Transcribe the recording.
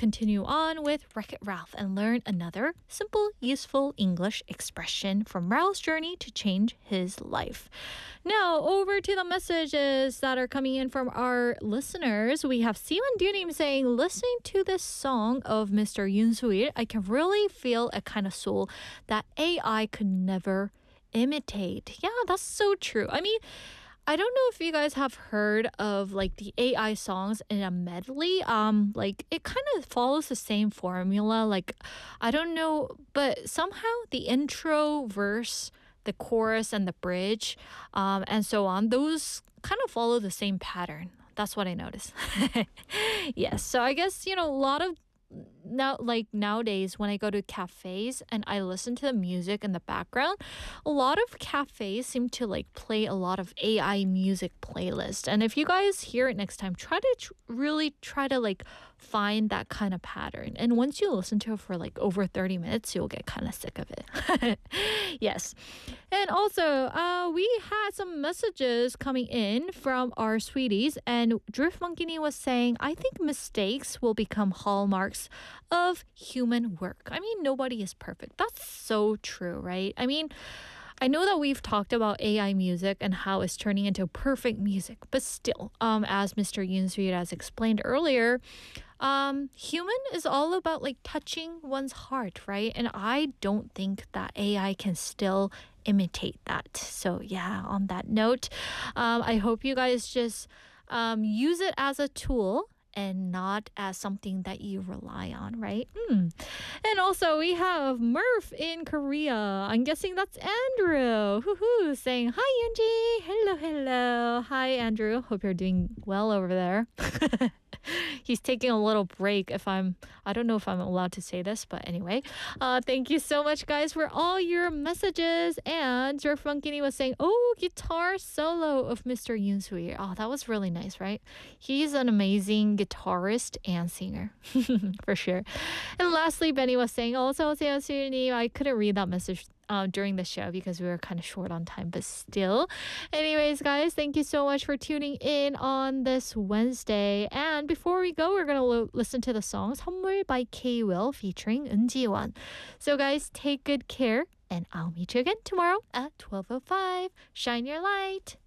continue on with Wreck-It Ralph and learn another simple, useful English expression from Ralph's journey to change his life. Now, over to the messages that are coming in from our listeners. We have Siwan Dunim saying, listening to this song of Mr. Yoon Soo-il, I can really feel a kind of soul that AI could never imitate. Yeah, that's so true. I mean, I don't know if you guys have heard of like the AI songs in a medley. Like it kind of follows the same formula. Like I don't know, but somehow the intro, verse, the chorus, and the bridge, and so on, those kind of follow the same pattern. That's what I noticed. Yes, so I guess a lot of nowadays when I go to cafes and I listen to the music in the background, a lot of cafes seem to like play a lot of AI music playlist. And if you guys hear it next time, try to really try to like find that kind of pattern. And once you listen to it for like over 30 minutes, you'll get kind of sick of it. Yes. And also, we had some messages coming in from our sweeties, and Drift Monkey was saying, I think mistakes will become hallmarks of human work. I mean, nobody is perfect. That's so true, right? I mean, I know that we've talked about AI music and how it's turning into perfect music, but still, as Mr. Yoon Soo has explained earlier, human is all about like touching one's heart, right? And I don't think that AI can still imitate that. So yeah, on that note, I hope you guys just use it as a tool and not as something that you rely on, right? And also, we have Murph in Korea. I'm guessing that's Andrew. Hoo-hoo, saying, hi, Yunji. Hello, hello. Hi, Andrew. Hope you're doing well over there. He's taking a little break. I don't know if I'm allowed to say this, but anyway. Thank you so much, guys, for all your messages. And Surf Monkey was saying, oh, guitar solo of Mr. Yoon Soo-il. Oh, that was really nice, right? He's an amazing guitarist and singer, for sure. And lastly, Benny was saying, also, I couldn't read that message during the show because we were kind of short on time, but still. Anyways, guys, thank you so much for tuning in on this Wednesday. And before we go, we're going to listen to the songs 선물 by K-Will featuring Eun Ji-won. So guys, take good care, and I'll meet you again tomorrow at 12:05. Shine your light.